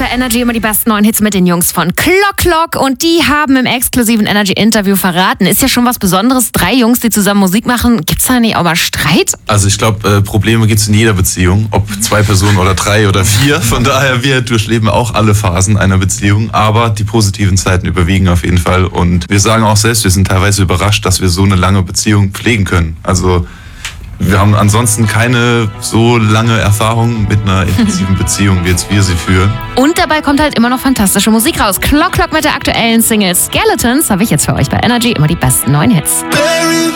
Energy immer die besten neuen Hits mit den Jungs von Clock und die haben im exklusiven Energy-Interview verraten, ist ja schon was Besonderes, 3 Jungs, die zusammen Musik machen, gibt's da nicht auch mal Streit? Also ich glaube, Probleme gibt's in jeder Beziehung, ob 2 Personen oder 3 oder 4, von daher wir durchleben auch alle Phasen einer Beziehung, aber die positiven Zeiten überwiegen auf jeden Fall und wir sagen auch selbst, wir sind teilweise überrascht, dass wir so eine lange Beziehung pflegen können, also wir haben ansonsten keine so lange Erfahrung mit einer intensiven Beziehung, wie jetzt wir sie führen. Und dabei kommt halt immer noch fantastische Musik raus. Clock mit der aktuellen Single Skeletons habe ich jetzt für euch bei Energy immer die besten neuen Hits.